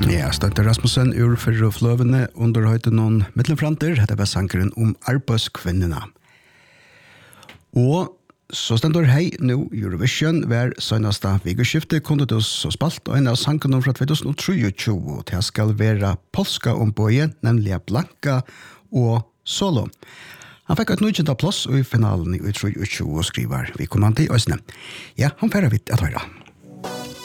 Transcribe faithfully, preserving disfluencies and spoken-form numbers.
Ja, Støtte Rasmussen ur fyrre fløvene under høyden noen middelfranter, det var sankeren om arbeidskvinnerne. Og så stender hei nå Eurovision, hver søgneste vikeskifte kunne du så spalt, og en av sankerne fra tjuetusen tjuetre, og det skal være polska ombøye, nemlig Blanka og Solo. Han fikk et nødvendig plass i finalen i tjuetre og skriver vi kommande i Øsne. Ja, han færre vidt at høre.